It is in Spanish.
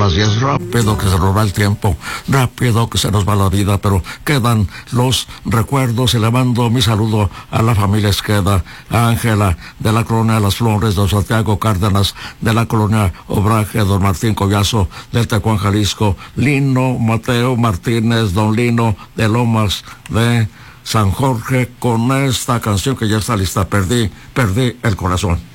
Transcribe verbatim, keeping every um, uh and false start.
las diez. Rápido que se nos va el tiempo, rápido que se nos va la vida, pero quedan los recuerdos. Y le mando mi saludo a la familia Esqueda, a Ángela de la colonia Las Flores, don Santiago Cárdenas de la colonia Obraje, don Martín Collazo del Tecuán, Jalisco, Lino Mateo Martínez, don Lino de Lomas de San Jorge, con esta canción que ya está lista, Perdí, perdí el corazón.